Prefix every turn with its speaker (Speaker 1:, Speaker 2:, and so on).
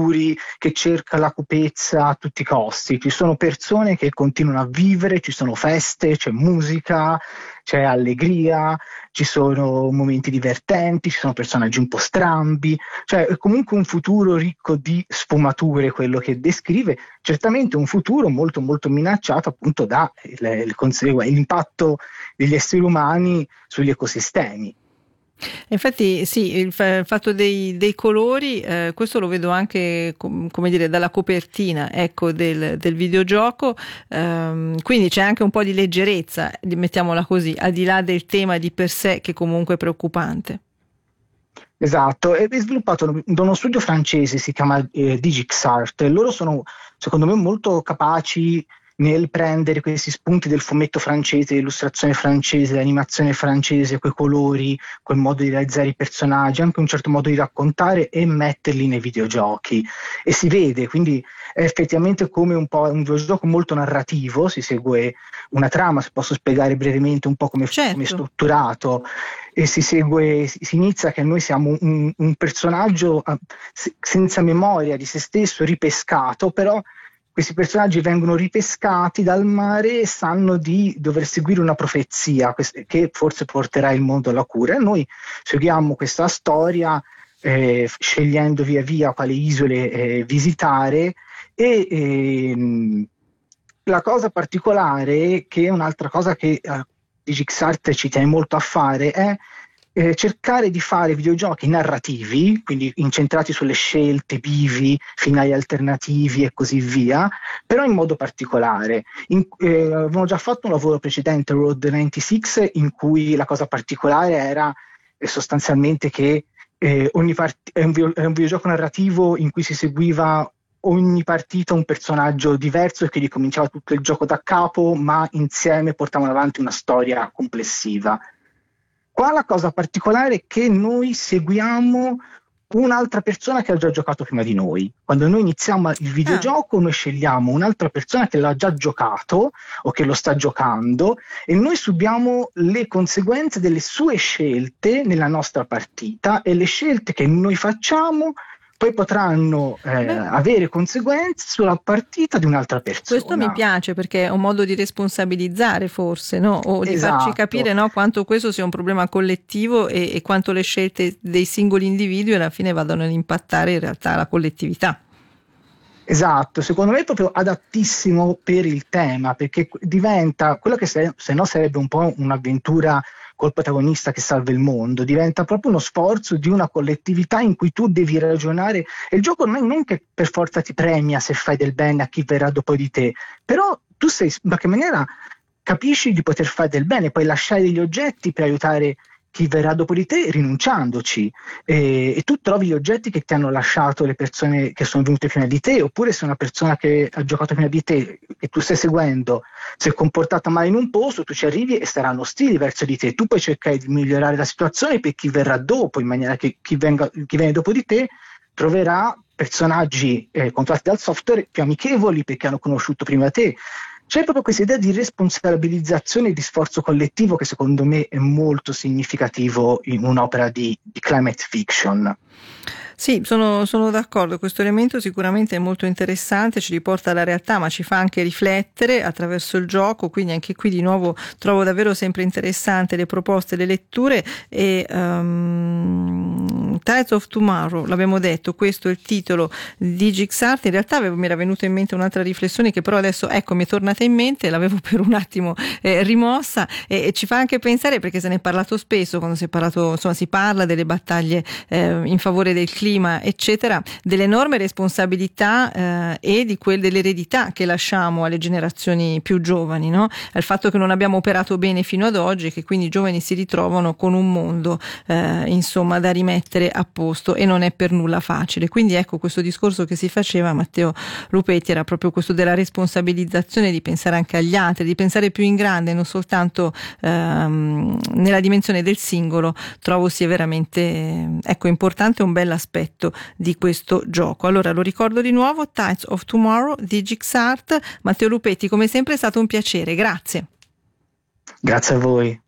Speaker 1: futuri che cerca la cupezza a tutti i costi. Ci sono persone che continuano a vivere, ci sono feste, c'è musica, c'è allegria, ci sono momenti divertenti, ci sono personaggi un po' strambi, cioè è comunque un futuro ricco di sfumature quello che descrive, certamente un futuro molto molto minacciato appunto da l'impatto degli esseri umani sugli ecosistemi.
Speaker 2: Infatti sì, il fatto dei colori, questo lo vedo anche come dire dalla copertina, ecco, del videogioco, quindi c'è anche un po' di leggerezza, mettiamola così, al di là del tema di per sé che comunque è preoccupante.
Speaker 1: Esatto, è sviluppato da uno studio francese, si chiama DigixArt. Loro sono, secondo me, molto capaci nel prendere questi spunti del fumetto francese, l'illustrazione francese, l'animazione francese, quei colori, quel modo di realizzare i personaggi, anche un certo modo di raccontare e metterli nei videogiochi. E si vede, quindi è effettivamente come un po' un videogioco molto narrativo, si segue una trama, se posso spiegare brevemente un po' come è
Speaker 2: Certo.
Speaker 1: strutturato, e si inizia che noi siamo un personaggio senza memoria di se stesso, ripescato, però questi personaggi vengono ripescati dal mare e sanno di dover seguire una profezia che forse porterà il mondo alla cura. E noi seguiamo questa storia scegliendo via via quali isole visitare la cosa particolare, che è un'altra cosa che DigixArt ci tiene molto a fare, è cercare di fare videogiochi narrativi, quindi incentrati sulle scelte, vivi, finali alternativi e così via, però in modo particolare. Avevamo già fatto un lavoro precedente, Road 96, in cui la cosa particolare era sostanzialmente che è un videogioco narrativo in cui si seguiva ogni partita un personaggio diverso e che ricominciava tutto il gioco da capo, ma insieme portavano avanti una storia complessiva. Qua la cosa particolare è che noi seguiamo un'altra persona che ha già giocato prima di noi. Quando noi iniziamo il
Speaker 2: Ah.
Speaker 1: videogioco, noi scegliamo un'altra persona che l'ha già giocato o che lo sta giocando e noi subiamo le conseguenze delle sue scelte nella nostra partita, e le scelte che noi facciamo poi potranno
Speaker 2: Beh,
Speaker 1: avere conseguenze sulla partita di un'altra
Speaker 2: questo mi
Speaker 1: persona.
Speaker 2: piace perché è un modo di responsabilizzare forse, no? O di farci
Speaker 1: Esatto.
Speaker 2: capire, no, quanto questo sia un problema collettivo e quanto le scelte dei singoli individui alla fine vadano ad impattare in realtà la collettività.
Speaker 1: Esatto, secondo me è proprio adattissimo per il tema, perché diventa quello che se no sarebbe un po' un'avventura col protagonista che salva il mondo, diventa proprio uno sforzo di una collettività in cui tu devi ragionare, e il gioco non che per forza ti premia se fai del bene a chi verrà dopo di te, però tu sei in qualche maniera capisci di poter fare del bene, puoi lasciare degli oggetti per aiutare chi verrà dopo di te rinunciandoci, e tu trovi gli oggetti che ti hanno lasciato le persone che sono venute prima di te, oppure se una persona che ha giocato prima di te e tu stai seguendo si è comportata male in un posto, tu ci arrivi e saranno ostili verso di te, tu puoi cercare di migliorare la situazione per chi verrà dopo, in maniera che chi viene dopo di te troverà personaggi controllati dal software più amichevoli perché hanno conosciuto prima te. C'è proprio questa idea di responsabilizzazione e di sforzo collettivo che secondo me è molto significativo in un'opera di climate fiction.
Speaker 2: Sì, sono d'accordo, questo elemento sicuramente è molto interessante, ci riporta alla realtà ma ci fa anche riflettere attraverso il gioco, quindi anche qui di nuovo trovo davvero sempre interessante le proposte, le letture e Tides of Tomorrow, l'abbiamo detto, questo è il titolo di DigixArt. In realtà mi era venuta in mente un'altra riflessione che però adesso ecco mi è tornata in mente, l'avevo per un attimo rimossa e ci fa anche pensare, perché se ne è parlato spesso quando si è parlato, insomma si parla delle battaglie in favore del clima eccetera, dell'enorme responsabilità e di dell'eredità che lasciamo alle generazioni più giovani, no? Al fatto che non abbiamo operato bene fino ad oggi e che quindi i giovani si ritrovano con un mondo insomma da rimettere a posto, e non è per nulla facile. Quindi ecco, questo discorso che si faceva Matteo Lupetti era proprio questo della responsabilizzazione, di pensare anche agli altri, di pensare più in grande, non soltanto nella dimensione del singolo. Trovo sia veramente ecco importante, un bel aspetto di questo gioco. Allora lo ricordo di nuovo, Tides of Tomorrow, DigixArt. Matteo Lupetti, come sempre è stato un piacere, grazie.
Speaker 1: Grazie a voi.